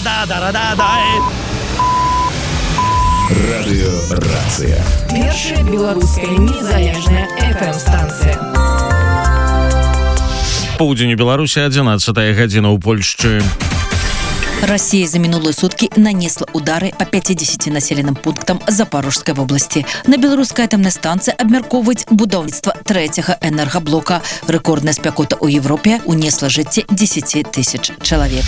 Радыёрацыя. Першая беларуская незалежная FM-станцыя. Поўдзень у Беларусі, 11 гадзіна ў Польшчы. Россия за минулые сутки нанесла удары по 50 населенным пунктам Запорожской области. На белорусской атомной станции обмярковывать будаўніцтва третьего энергоблока. Рекордная спякота у Европе унесла жыцці 10 тысяч человек.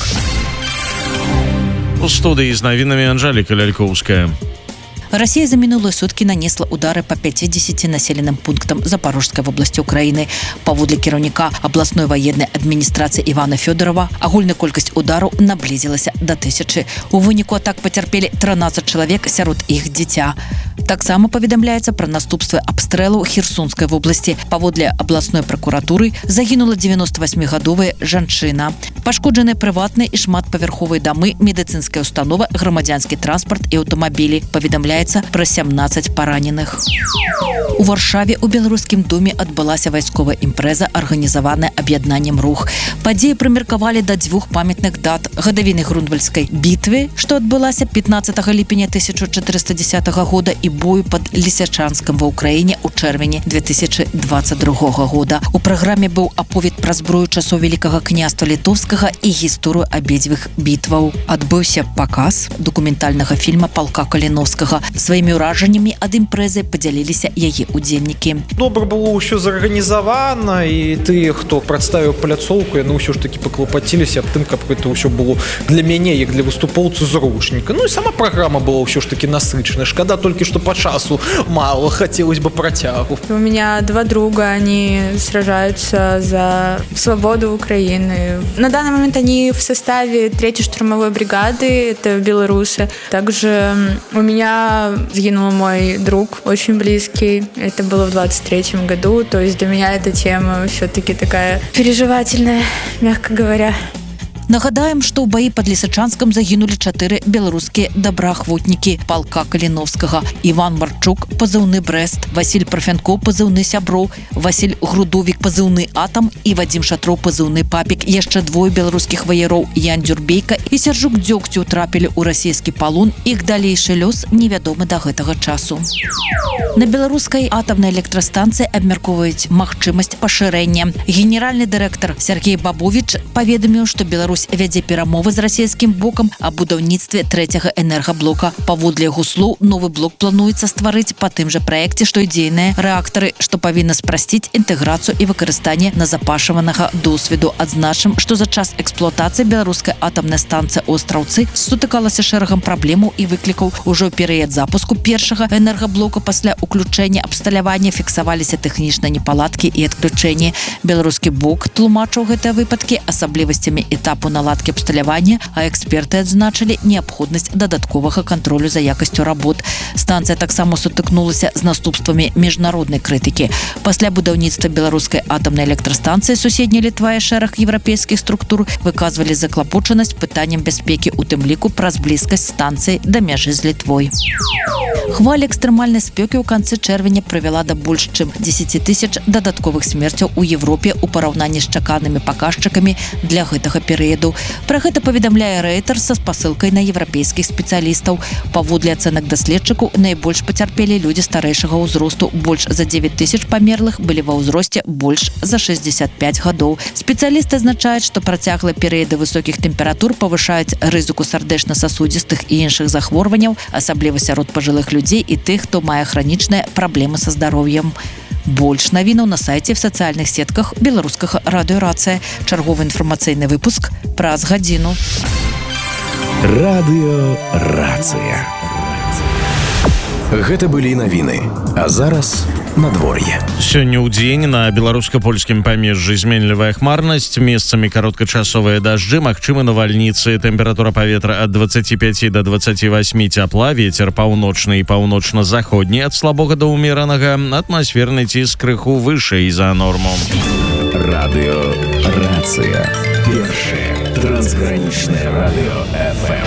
У студии с новинами Анжелика Лялькоўская. Россия за минулые сутки нанесла удары по 50 населенным пунктам Запорожской области Украины. Паводле кіраўніка областной военной администрации Ивана Федорова, агульная колькасць удараў наблизилась до 1000. У выніку атак потерпели 13 человек, сярод іх дзіця. Таксама паведамляецца пра наступствы абстрэлу Херсонской области. Паводле областной прокуратуры загінула 98-гадовая жанчына. Пашкоджаны прыватныя і шматпавярховыя дамы, медыцынская установа, грамадзянскі транспорт і аўтамабілі. Паведамляецца пра 17 параненых. У Варшаве у беларускім доме адбылася вайсковая імпрэза, арганізаваная аб'яднаннем рух. Падзеі прымеркавалі да 2 памятных дат: гадавіны Грунвальдскай бітвы, што адбылася 15 ліпеня 1410 года, і бою пад Лісячанскам ва Ўкраіне ў чэрвені 2022 года. У праграме быў аповед пра зброю часоў Вялікага княства Літоўскага і гісторыю абедзвюх бітваў. Адбыўся паказ дакументальнага фільма палка Каліновскага. Сваімі ўражаннямі ад імпрэзы падзяліліся яе удзельнікі. Добра было ўсё зарганізавана, і тыя, хто прадставіў пляцоўку, яны ўсё ж такі паклапаціліся аб тым, каб гэта ўсё было для мяне, як для выступоўцы зручніка. Ну і сама праграма была ўсё ж такі насычаная. Шкада толькі, што по часу мало, хотелось бы протягу. У меня 2 друга, они сражаются за свободу Украины. На данный момент они в составе 3-й штурмовой бригады, это белорусы. Также у меня сгинул мой друг, очень близкий. Это было в 23-м году, то есть для меня эта тема все-таки такая переживательная, мягко говоря. Нагадаем, што ў баі пад Лісачанскам загінулі 4 беларускія добраахвотнікі палка Каліновскага: Іван Марчук, пазыўны Брэст, Васіль Парфянкоў, пазыўны Сяброў, Васіль Грудовік, пазыўны Атам, і Вадзім Шатроў, пазыўны Папік. Яшчэ 2 беларускіх ваяроў, Ян Дзюрбейка і Сяржук Дзёгцю, трапілі ў расійскі палон. Іх далейшы лёс невядомы да гэтага часу. На беларускай атамнай электрастанцыі абмяркоўваюць магчымасць пашырэння. Генеральны дырэктар Сергей Бабович паведаміў, што Беларусь вядзе перамовы з расійскім бокам аб будаўніцтве 3-го энергаблока. Паводле яго слоў, новы блок плануецца стварыць па тым жа праекце, што і дзейныя рэактары, што павінна спрасціць інтэграцыю і выкарыстанне назапашаванага досведу. Адзначым, што за час эксплуатацыі беларускай атамнай станцыі Остраўцы сутыкалася шэрагам праблемаў і выклікаў. Ужо ў перыяд запуску 1-го энергаблока пасля уключэння абсталявання фіксаваліся тэхнічныя непаладкі і адключэнні. Беларускі бок тлумачыў гэтыя выпадкі асаблівасцямі этапу наладкі абсталявання, а эксперты адзначылі неабходнасць дадатковага кантролю за якасцю работ. Станцыя таксама сутыкнулася з наступствамі міжнароднай крытыкі. Пасля будаўніцтва беларускай атамнай электрастанцыі суседняя Літва і шэраг еўрапейскіх структур выказвалі заклапочанасць пытаннем бяспекі, у тым ліку праз блізкасць станцыі да мяжы з Літвой. Хваля экстрэмальнай спёкі ў канцы чэрвеня прывяла да больш чым 10 тысяч дадатковых смерцяў у Европе ў параўнанні з чаканымі паказчыкамі для гэтага перыяду. Пра гэта паведамляе Reuters са спасылкай на еўрапейскіх спецыялістаў. Паводле ацэнак даследчыкаў, найбольш пацярпелі людзі старэйшага ўзросту. Больш за 9 тысяч памерлых былі ва ўзросце больш за 65 гадоў. Спецыялісты азначаюць, што працяглыя перыяды высокіх тэмператур павышаюць рызыку сардэчна-сасудзістых і іншых захворванняў, асабліва сярод пажылых людзей і тых, хто мае хранічныя праблемы са здароўем. Больш навінаў на сайце в сацыяльных сетках беларускага радыёрацыя. Чарговы інфармацыйны выпуск праз гадзіну. Радыёрацыя. Гэта былі навіны. А зараз надвор'е. Сёння ў дзень на беларуска-польскім памежжы зменлівая хмарнасць, месцамі кароткачасовыя дажджы, магчымы навальніцы. Тэмпература паветра ад 25 до 28 цяпла, вецер паўночны і паўночна-заходні ад слабога да ўмеранага, атмасферны ціск крыху вышэй за норму. Радыёрацыя. Першае трансгранічнае радыё FM.